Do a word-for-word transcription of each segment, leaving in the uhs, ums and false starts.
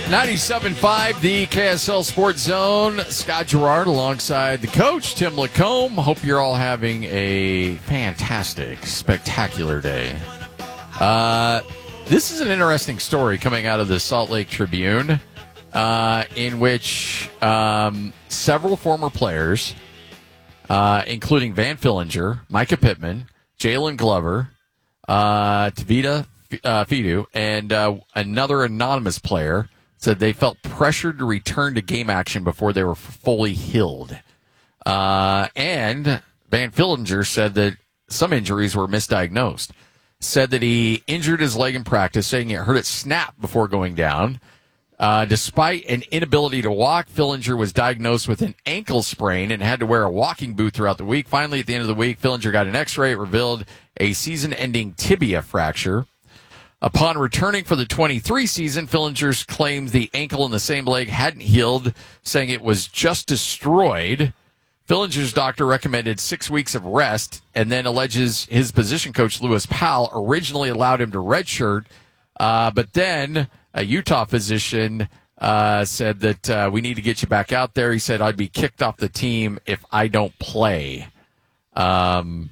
ninety-seven point five, the K S L Sports Zone. Scott Gerard alongside the coach, Tim Lacombe. Hope you're all having a fantastic, spectacular day. Uh, this is an interesting story coming out of the Salt Lake Tribune, uh, in which um, several former players, uh, including Van Fillinger, Micah Pittman, Jalen Glover, uh, Tavita uh, Fidu, and uh, another anonymous player, said they felt pressured to return to game action before they were fully healed. Uh, and Van Fillinger said that some injuries were misdiagnosed. Said that he injured his leg in practice, saying it hurt it snap before going down. Uh, despite an inability to walk, Fillinger was diagnosed with an ankle sprain and had to wear a walking boot throughout the week. Finally, at the end of the week, Fillinger got an x-ray. It revealed a season-ending tibia fracture. Upon returning for the twenty-three season, Fillinger claimed the ankle in the same leg hadn't healed, saying it was just destroyed. Fillinger's doctor recommended six weeks of rest and then alleges his position coach, Lewis Powell, originally allowed him to redshirt, uh, but then a Utah physician uh, said that uh, we need to get you back out there. He said, I'd be kicked off the team if I don't play. Um,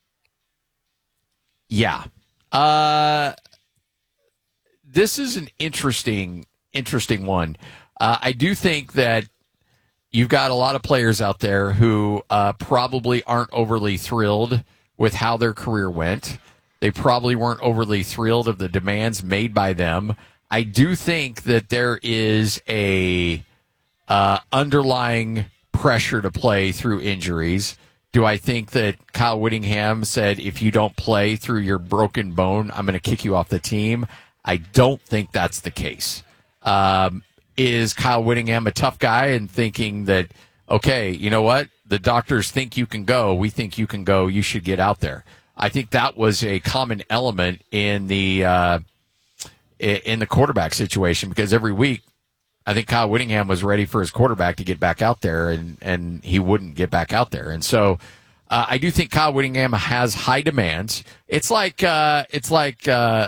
yeah. Uh... This is an interesting, interesting one. Uh, I do think that you've got a lot of players out there who uh, probably aren't overly thrilled with how their career went. They probably weren't overly thrilled of the demands made by them. I do think that there is a uh, underlying pressure to play through injuries. Do I think that Kyle Whittingham said, if you don't play through your broken bone, I'm going to kick you off the team? I don't think that's the case. Um, is Kyle Whittingham a tough guy and thinking that, okay, you know what? The doctors think you can go. We think you can go. You should get out there. I think that was a common element in the uh, in the quarterback situation, because every week I think Kyle Whittingham was ready for his quarterback to get back out there, and, and he wouldn't get back out there. And so uh, I do think Kyle Whittingham has high demands. It's like uh, it's like. Uh,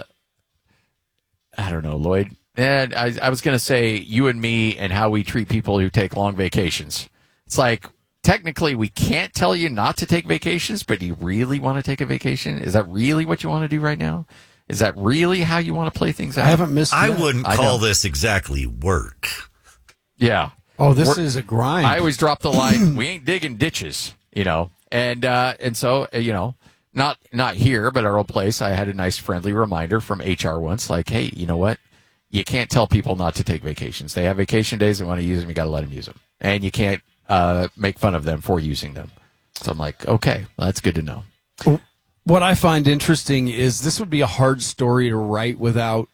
I don't know, Lloyd. And I, I was going to say you and me and how we treat people who take long vacations. It's like, technically, we can't tell you not to take vacations, but do you really want to take a vacation? Is that really what you want to do right now? Is that really how you want to play things out? I haven't missed I yet. wouldn't call this exactly work. Yeah. Oh, this We're, is a grind. I always drop the line, we ain't digging ditches, you know. And uh, and so, uh, you know, Not not here, but our old place, I had a nice friendly reminder from H R once, like, hey, you know what? You can't tell people not to take vacations. They have vacation days, they want to use them, you got to let them use them. And you can't uh, make fun of them for using them. So I'm like, okay, well, that's good to know. What I find interesting is this would be a hard story to write without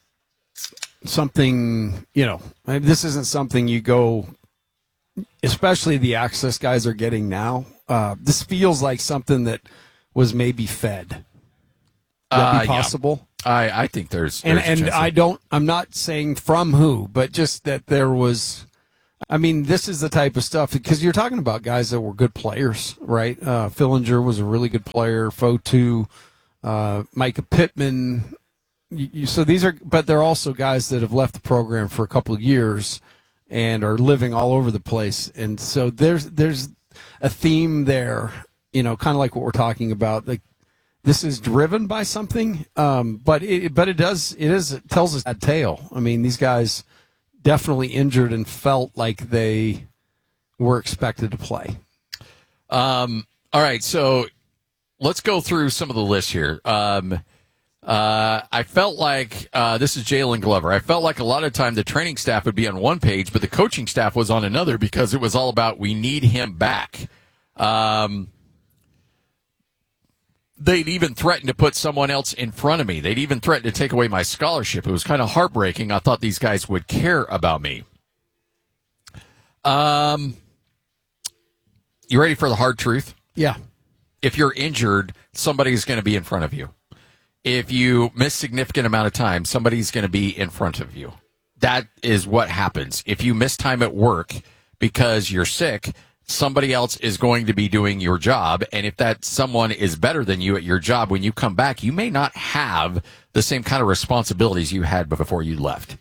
something, you know, this isn't something you go, especially the access guys are getting now. Uh, this feels like something that was maybe fed. Would that be possible? Yeah. I, I think there's, and there's and I don't. I'm not saying from who, but just that there was. I mean, this is the type of stuff, because you're talking about guys that were good players, right? Uh, Fillinger was a really good player. Fotu, uh, Micah Pittman. You, you, so these are, but they're also guys that have left the program for a couple of years and are living all over the place. And so there's there's a theme there. You know, kind of like what we're talking about. Like, this is driven by something, um, but it, but it does it is it tells us a tale. I mean, these guys definitely injured and felt like they were expected to play. Um, all right, so let's go through some of the list here. Um, uh, I felt like uh, this is Jalen Glover. I felt like a lot of time the training staff would be on one page, but the coaching staff was on another, because it was all about, we need him back. Um, They'd even threatened to put someone else in front of me. They'd even threatened to take away my scholarship. It was kind of heartbreaking. I thought these guys would care about me. Um, you ready for the hard truth? Yeah. If you're injured, somebody's going to be in front of you. If you miss significant amount of time, somebody's going to be in front of you. That is what happens. If you miss time at work because you're sick, somebody else is going to be doing your job. And if that someone is better than you at your job, when you come back, you may not have the same kind of responsibilities you had before you left.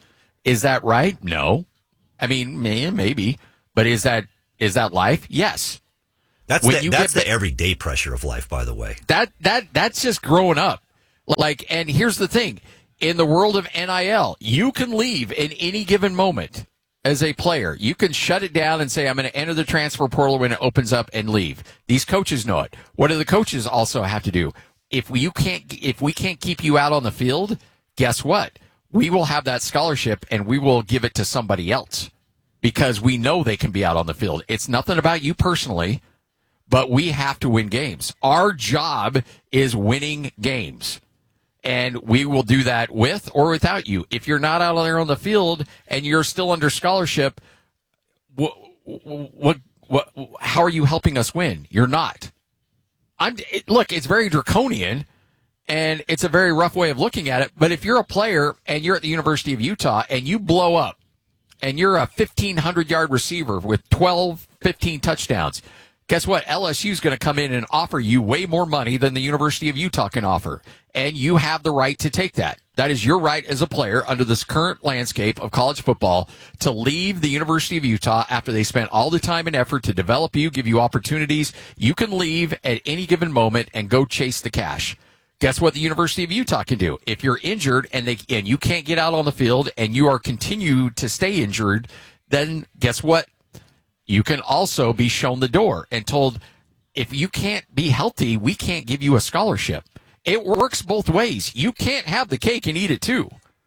Is that right? No. I mean, may- maybe. But is that is that life? Yes. That's When the, you that's get the everyday pressure of life, by the way. That that that's just growing up. Like, and here's the thing: in the world of N I L, you can leave in any given moment as a player. You can shut it down and say, "I'm going to enter the transfer portal when it opens up and leave." These coaches know it. What do the coaches also have to do? If we, you can't, if we can't keep you out on the field, guess what? We will have that scholarship and we will give it to somebody else because we know they can be out on the field. It's nothing about you personally, but we have to win games. Our job is winning games. And we will do that with or without you. If you're not out there on the field and you're still under scholarship, what, what, what, how are you helping us win? You're not. I'm, it, look, it's very draconian, and it's a very rough way of looking at it. But if you're a player and you're at the University of Utah and you blow up and you're a fifteen hundred yard receiver with twelve, fifteen touchdowns, guess what? L S U is going to come in and offer you way more money than the University of Utah can offer. And you have the right to take that. That is your right as a player under this current landscape of college football to leave the University of Utah after they spent all the time and effort to develop you, give you opportunities. You can leave at any given moment and go chase the cash. Guess what the University of Utah can do? If you're injured and they and you can't get out on the field and you are continue to stay injured, then guess what? You can also be shown the door and told, if you can't be healthy, we can't give you a scholarship. It works both ways. You can't have the cake and eat it too.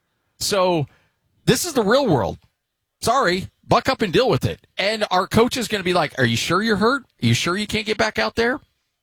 So this is the real world. Sorry, buck up and deal with it. And our coach is going to be like, are you sure you're hurt? Are you sure you can't get back out there?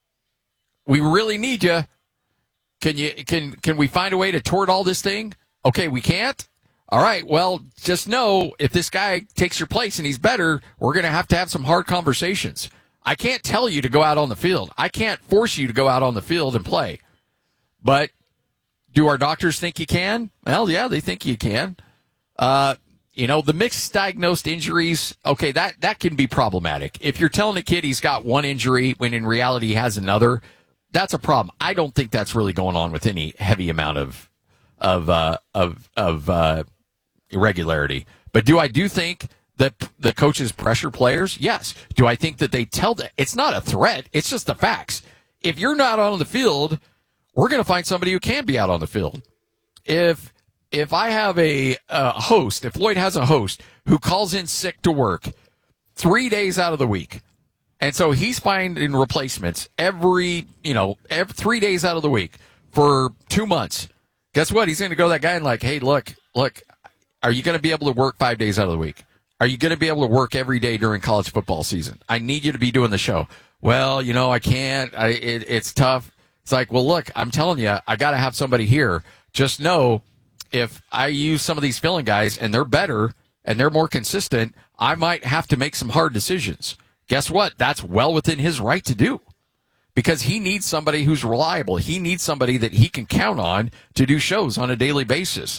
We really need you. Can you can can we find a way to tort all this thing? Okay, we can't. All right, well, just know if this guy takes your place and he's better, we're going to have to have some hard conversations. I can't tell you to go out on the field. I can't force you to go out on the field and play. But do our doctors think you can? Well, yeah, they think you can. Uh, you know, the mixed diagnosed injuries, okay, that, that can be problematic. If you're telling a kid he's got one injury when in reality he has another, that's a problem. I don't think that's really going on with any heavy amount of of uh, of of uh, irregularity. But do I do think that the coaches pressure players? Yes. Do I think that they tell them? It's not a threat. It's just the facts. If you're not on the field, we're going to find somebody who can be out on the field. If if I have a, a host, if Lloyd has a host who calls in sick to work three days out of the week, and so he's finding replacements every, you know, every three days out of the week for two months, guess what? He's going to go to that guy and like, hey, look, look, are you going to be able to work five days out of the week? Are you going to be able to work every day during college football season? I need you to be doing the show. Well, you know, I can't. I, it, it's tough. It's like, well, look, I'm telling you, I got to have somebody here. Just know if I use some of these filling guys and they're better and they're more consistent, I might have to make some hard decisions. Guess what? That's well within his right to do because he needs somebody who's reliable. He needs somebody that he can count on to do shows on a daily basis.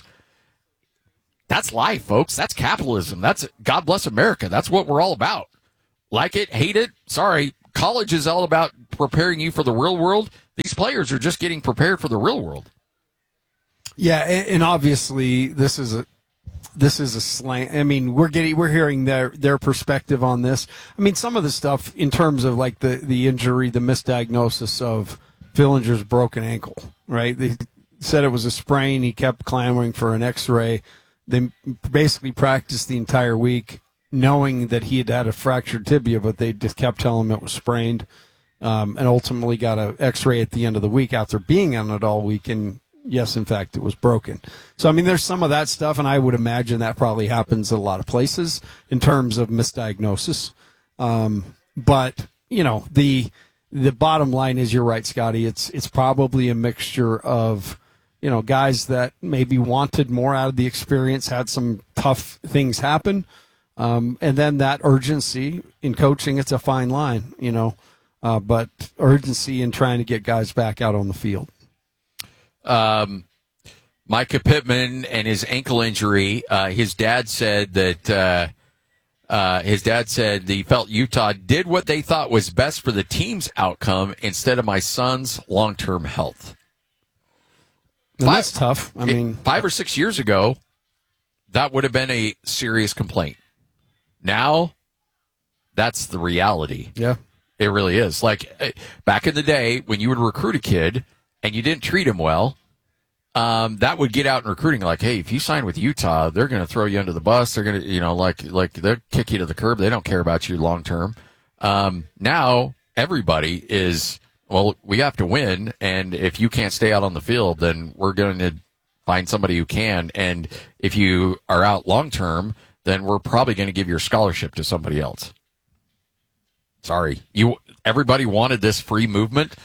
That's life, folks. That's capitalism. That's God bless America. That's what we're all about. Like it, hate it. Sorry. College is all about preparing you for the real world. These players are just getting prepared for the real world. Yeah, and, and obviously this is a this is a slant. I mean, we're getting we're hearing their their perspective on this. I mean, some of the stuff in terms of like the the injury, the misdiagnosis of Fillinger's broken ankle, right? They said it was a sprain. He kept clamoring for an X-ray. They basically practiced the entire week knowing that he had had a fractured tibia, but they just kept telling him it was sprained, um, and ultimately got an X-ray at the end of the week after being on it all week, and yes, in fact, it was broken. So, I mean, there's some of that stuff, and I would imagine that probably happens in a lot of places in terms of misdiagnosis. Um, but, you know, the the bottom line is, you're right, Scotty, it's it's probably a mixture of, you know, guys that maybe wanted more out of the experience, had some tough things happen, um, and then that urgency in coaching. It's a fine line, you know, uh, but urgency in trying to get guys back out on the field. Um, Micah Pittman and his ankle injury, uh, his dad said that uh, uh, his dad said he felt Utah did what they thought was best for the team's outcome instead of my son's long-term health. And that's tough. I mean, five or six years ago, that would have been a serious complaint. Now, that's the reality. Yeah. It really is. Like, back in the day, when you would recruit a kid and you didn't treat him well, um, that would get out in recruiting. Like, hey, if you sign with Utah, they're going to throw you under the bus. They're going to, you know, like, like they'll kick you to the curb. They don't care about you long term. Um, now, everybody is, well, we have to win, and if you can't stay out on the field, then we're going to find somebody who can. And if you are out long term, then we're probably going to give your scholarship to somebody else. Sorry, you. Everybody wanted this free movement.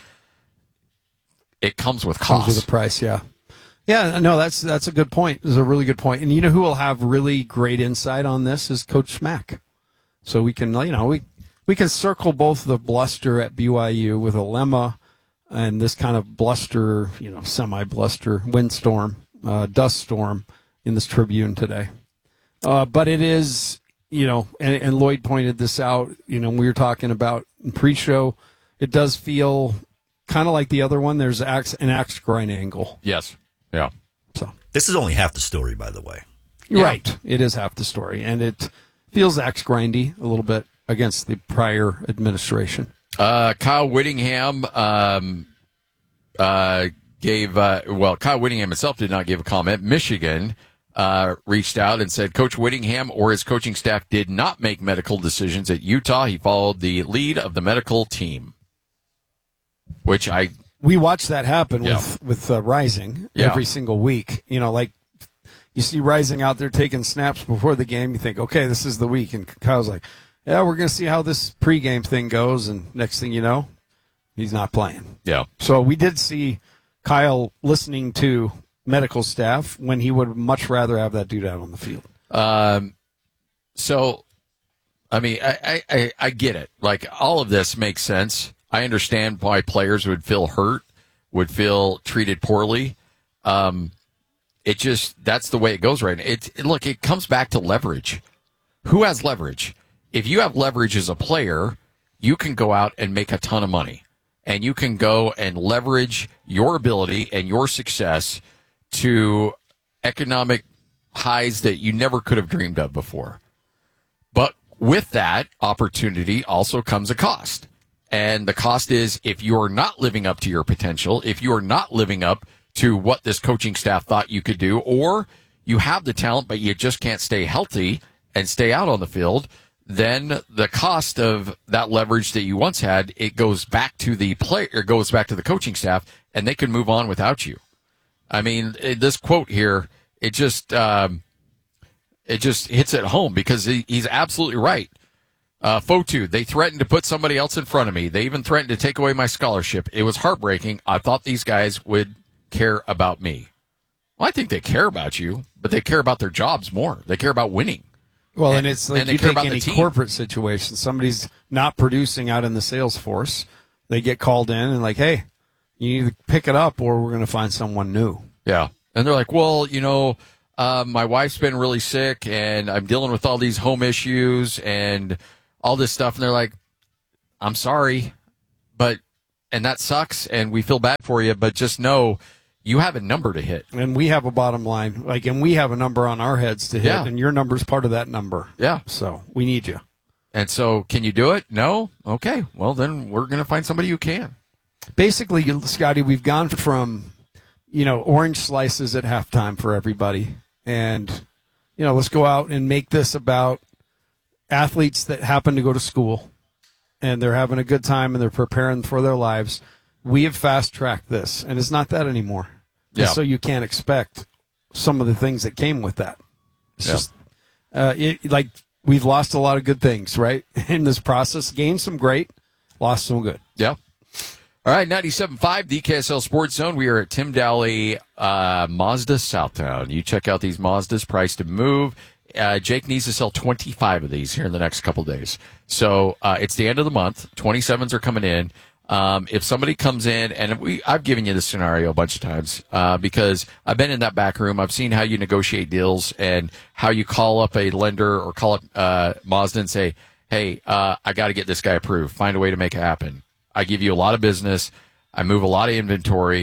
It comes with cost. Comes with a price, yeah. Yeah, no, that's that's a good point. It's a really good point. And you know who will have really great insight on this is Coach Smack. So we can, you know, we we can circle both the bluster at B Y U with a lemma and this kind of bluster, you know, semi-bluster, windstorm, uh, dust storm in this Tribune today. Uh, but it is, you know, and, and Lloyd pointed this out, you know, we were talking about in pre-show, it does feel kind of like the other one. There's axe, an axe grind angle. Yes. Yeah. So This is only half the story, by the way. Yeah. Right. It is half the story. And it feels axe grindy a little bit against the prior administration. Uh, Kyle Whittingham um, uh, gave, uh, well, Kyle Whittingham himself did not give a comment. Michigan uh, reached out and said Coach Whittingham or his coaching staff did not make medical decisions at Utah. He followed the lead of the medical team, which I... We watch that happen Yeah. with, with uh, Rising Yeah. every single week. You know, like you see Rising out there taking snaps before the game. You think, okay, this is the week. And Kyle's like, yeah, we're going to see how this pregame thing goes. And next thing you know, he's not playing. Yeah. So we did see Kyle listening to medical staff when he would much rather have that dude out on the field. Um, so, I mean, I, I, I, I get it. Like, all of this makes sense. I understand why players would feel hurt, would feel treated poorly. Um, it just, that's the way it goes right now. It, it, look, it comes back to leverage. Who has leverage? If you have leverage as a player, you can go out and make a ton of money. And you can go and leverage your ability and your success to economic highs that you never could have dreamed of before. But with that opportunity also comes a cost. And the cost is if you're not living up to your potential, if you are not living up to what this coaching staff thought you could do, or you have the talent but you just can't stay healthy and stay out on the field, then the cost of that leverage that you once had, it goes back to the player, it goes back to the coaching staff, and they can move on without you. I mean, this quote here, it just um, it just hits it home because he, he's absolutely right. Uh, Fotu, they threatened to put somebody else in front of me. They even threatened to take away my scholarship. It was heartbreaking. I thought these guys would care about me. Well, I think they care about you, but they care about their jobs more. They care about winning. Well, and, And- it's like and they you care take about the any team. corporate situation. Somebody's not producing out in the sales force. They get called in and like, hey, you need to pick it up or we're going to find someone new. Yeah. And they're like, well, you know, uh, my wife's been really sick and I'm dealing with all these home issues and all this stuff. And they're like, I'm sorry, but, and that sucks and we feel bad for you, but just know you have a number to hit. And we have a bottom line, like, and we have a number on our heads to hit, Yeah. and your number's part of that number. Yeah. So we need you. And so can you do it? No? Okay. Well, then we're going to find somebody who can. Basically, Scotty, we've gone from, you know, orange slices at halftime for everybody. And, you know, let's go out and make this about athletes that happen to go to school and they're having a good time and they're preparing for their lives. We have fast-tracked this, and it's not that anymore. Yeah. So you can't expect some of the things that came with that. It's Yeah. just, uh, it, like, we've lost a lot of good things, right, in this process. Gained some great, lost some good. Yeah. All right, ninety-seven point five, the K S L Sports Zone. We are at Tim Dowley uh, Mazda Southtown. You check out these Mazdas, price to move. Uh, Jake needs to sell twenty-five of these here in the next couple days. So uh, it's the end of the month. twenty-sevens are coming in. Um, if somebody comes in, and we, I've given you this scenario a bunch of times uh, because I've been in that back room. I've seen how you negotiate deals and how you call up a lender or call up uh, Mazda and say, hey, uh, I got to get this guy approved. Find a way to make it happen. I give you a lot of business. I move a lot of inventory.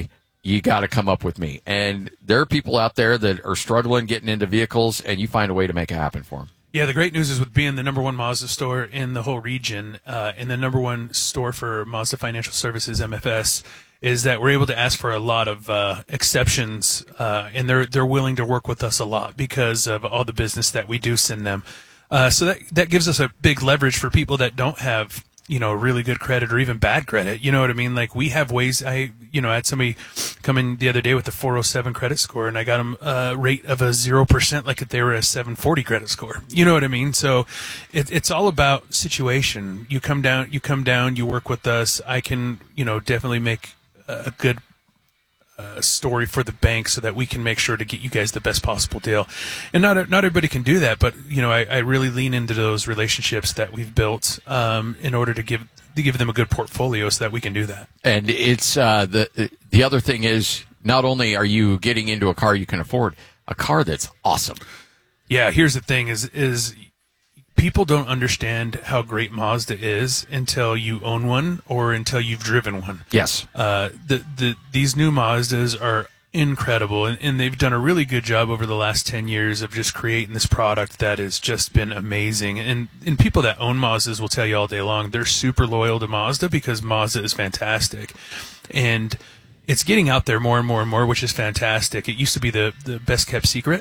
you got to come up with me. And there are people out there that are struggling getting into vehicles, and you find a way to make it happen for them. Yeah, the great news is with being the number one Mazda store in the whole region uh, and the number one store for Mazda Financial Services, M F S, is that we're able to ask for a lot of uh, exceptions, uh, and they're they're willing to work with us a lot because of all the business that we do send them. Uh, so that that gives us a big leverage for people that don't have, you know, really good credit or even bad credit. You know what I mean? Like, we have ways. I, you know, I had somebody come in the other day with a four oh seven credit score, and I got them a rate of a zero percent, like if they were a seven forty credit score. You know what I mean? So it, it's all about situation. You come down, you come down, you work with us. I can, you know, definitely make a good uh, story for the bank so that we can make sure to get you guys the best possible deal. And not not everybody can do that, but you know, I, I really lean into those relationships that we've built um, in order to give to give them a good portfolio so that we can do that. And it's uh, the the other thing is, not only are you getting into a car you can afford, a car that's awesome. Yeah, here's the thing: is is people don't understand how great Mazda is until you own one or until you've driven one. Yes. Uh, the, the, these new Mazdas are incredible, and, and they've done a really good job over the last ten years of just creating this product that has just been amazing. And, and people that own Mazdas will tell you all day long they're super loyal to Mazda because Mazda is fantastic. And it's getting out there more and more and more, which is fantastic. It used to be the, the best kept secret.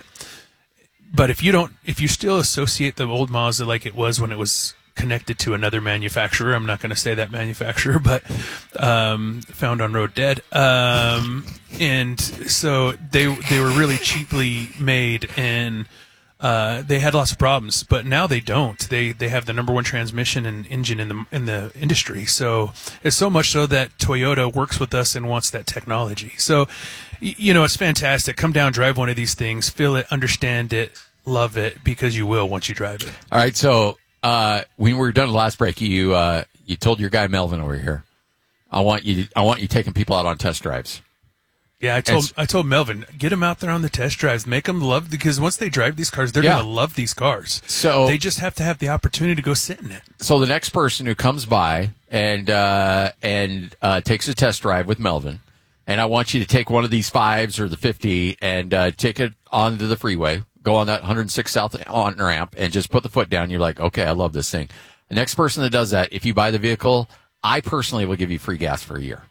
But if you don't, if you still associate the old Mazda like it was when it was connected to another manufacturer, I'm not going to say that manufacturer, but um, found on road dead. Um, and so they they were really cheaply made, and uh, they had lots of problems. But now they don't. They they have the number one transmission and engine in the in the industry. So it's so much so that Toyota works with us and wants that technology. So, you know, it's fantastic. Come down, drive one of these things, feel it, understand it, love it, because you will once you drive it. All right, so uh, when we were done the last break, you uh, you told your guy Melvin over here, I want you I want you taking people out on test drives. Yeah, I told It's, I told Melvin, get them out there on the test drives, make them love, because once they drive these cars, they're Yeah. going to love these cars. So They just have to have the opportunity to go sit in it. So the next person who comes by and uh, and uh, takes a test drive with Melvin, and I want you to take one of these fives or the fifty and uh, take it onto the freeway, go on that one oh six South on ramp, and just put the foot down. You're like, okay, I love this thing. The next person that does that, if you buy the vehicle, I personally will give you free gas for a year.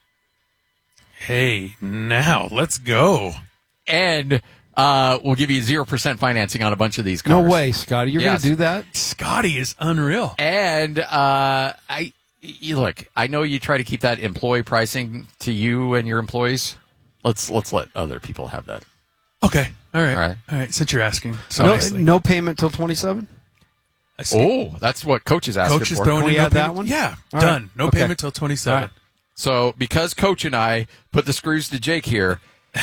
Hey, now let's go. And uh, we'll give you zero percent financing on a bunch of these cars. No way, Scotty. You're Yes. going to do that? Scotty is unreal. And uh, I, you look, I know you try to keep that employee pricing to you and your employees. Let's let's let other people have that. Okay, all right, All right. all right. Since you're asking, so No, nicely. no payment till twenty-seven? I see. Oh, that's what Coach is asking Coach is for. throwing Can we in no add that payment? one? Yeah, All done. right. No Okay. payment till twenty-seven. All right. So because Coach and I put the screws to Jake here,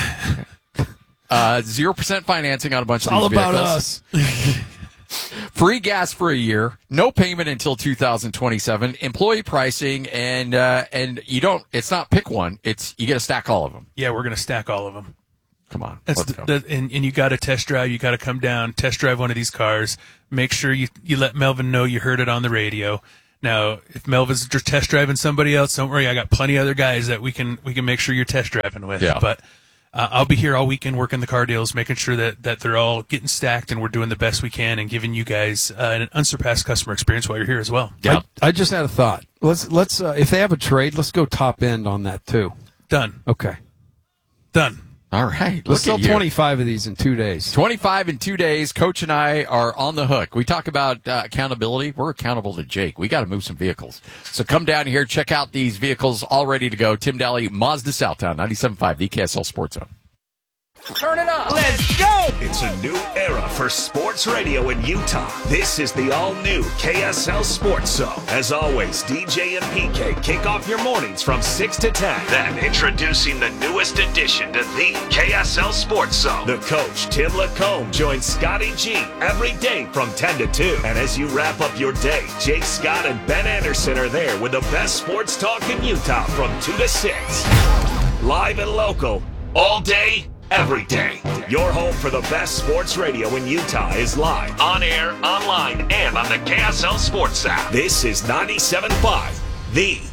uh, zero percent financing on a bunch of All these about vehicles. us. Free gas for a year, no payment until two thousand twenty-seven, employee pricing, and uh, and you don't. It's not pick one. It's you get to stack all of them. Yeah, we're gonna stack all of them. Come on, That's let's the, go. the, and, and you got to test drive. You got to come down, test drive one of these cars. Make sure you you let Melvin know you heard it on the radio. Now, if Melvin's just test driving somebody else, don't worry. I got plenty of other guys that we can we can make sure you're test driving with. Yeah. But uh, I'll be here all weekend working the car deals, making sure that, that they're all getting stacked and we're doing the best we can and giving you guys uh, an unsurpassed customer experience while you're here as well. Yeah. I, I just had a thought. Let's let's uh, if they have a trade, let's go top end on that too. Done. Okay. Done. All right. Let's Look sell at you. twenty-five of these in two days. twenty-five in two days. Coach and I are on the hook. We talk about uh, accountability. We're accountable to Jake. We got to move some vehicles. So come down here, check out these vehicles all ready to go. Tim Daly, Mazda Southtown, ninety-seven point five, the K S L Sports Zone. Turn it up. Let's go. It's a new era for sports radio in Utah. This is the all-new K S L Sports Zone. As always, D J and P K kick off your mornings from six to ten. Then, introducing the newest addition to the K S L Sports Zone. The coach, Tim Lacombe, joins Scotty G every day from ten to two. And as you wrap up your day, Jake Scott and Ben Anderson are there with the best sports talk in Utah from two to six. Live and local, all day, every day. Your home for the best sports radio in Utah is live, on air, online, and on the K S L Sports app. This is ninety-seven point five, the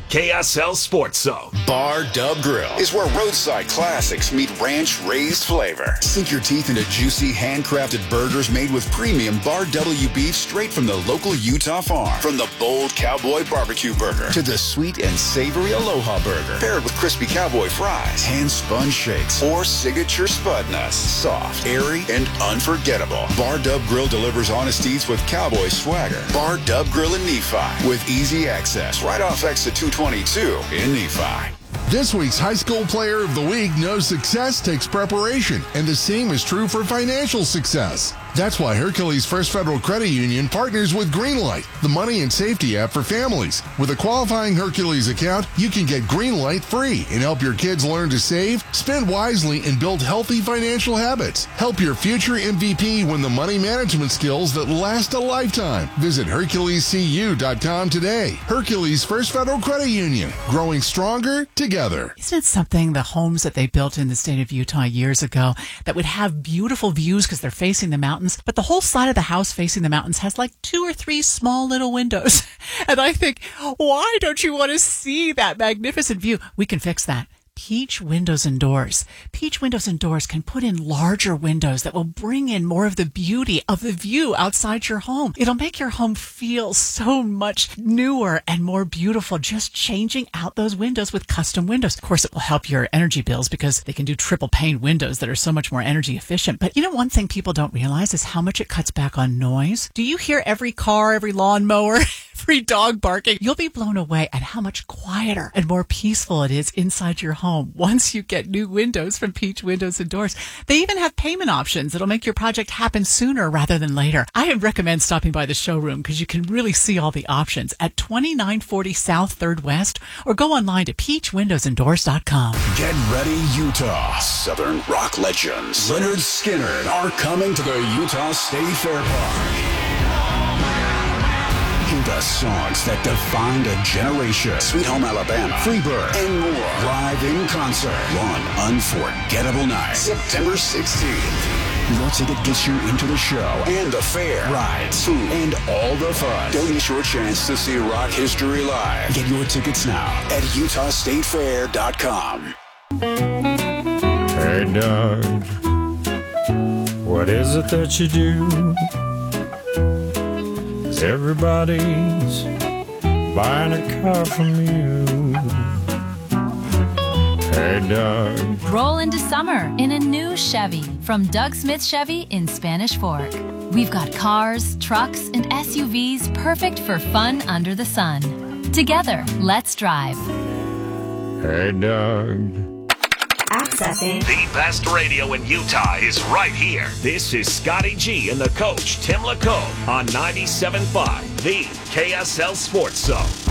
K S L Sports Zone. Bar Dub Grill is where roadside classics meet ranch-raised flavor. Sink your teeth into juicy, handcrafted burgers made with premium Bar W beef straight from the local Utah farm. From the bold cowboy barbecue burger to the sweet and savory Aloha burger, paired with crispy cowboy fries, hand-spun shakes, or signature spud nuts. Soft, airy, and unforgettable. Bar Dub Grill delivers honest eats with cowboy swagger. Bar Dub Grill in Nephi with easy access right off exit two twenty-two in Nephi. This week's High School Player of the Week knows success takes preparation, and the same is true for financial success. That's why Hercules First Federal Credit Union partners with Greenlight, the money and safety app for families. With a qualifying Hercules account, you can get Greenlight free and help your kids learn to save, spend wisely, and build healthy financial habits. Help your future M V P win the money management skills that last a lifetime. Visit Hercules C U dot com today. Hercules First Federal Credit Union, growing stronger together. Isn't it something, the homes that they built in the state of Utah years ago that would have beautiful views because they're facing the mountains, but the whole side of the house facing the mountains has like two or three small little windows. And I think, why don't you want to see that magnificent view? We can fix that. Peach Windows and Doors. Peach Windows and Doors can put in larger windows that will bring in more of the beauty of the view outside your home. It'll make your home feel so much newer and more beautiful, just changing out those windows with custom windows. Of course, it will help your energy bills because they can do triple pane windows that are so much more energy efficient. But you know, one thing people don't realize is how much it cuts back on noise. Do you hear every car, every lawnmower, every dog barking? You'll be blown away at how much quieter and more peaceful it is inside your home once you get new windows from Peach Windows and Doors. They even have payment options that'll make your project happen sooner rather than later. I recommend stopping by the showroom because you can really see all the options at twenty-nine forty South third West, or go online to peach windows and doors dot com. Get ready, Utah. Southern rock legends Leonard Skinner are coming to the Utah State Fair Park. Hear the songs that defined a generation. Sweet Home Alabama, Freebird, and more. Live in concert. One unforgettable night. September sixteenth. Your ticket gets you into the show and the fair, rides, food, and all the fun. Don't miss your chance to see rock history live. Get your tickets now at utah state fair dot com. Hey, Doug, what is it that you do? Everybody's buying a car from you. Hey, Doug. Roll into summer in a new Chevy from Doug Smith Chevy in Spanish Fork. We've got cars, trucks, and S U Vs perfect for fun under the sun. Together, let's drive. Hey, Doug. Accessing the best radio in Utah is right here. This is Scotty G and the coach, Tim Lacombe, on ninety-seven point five, the K S L Sports Zone.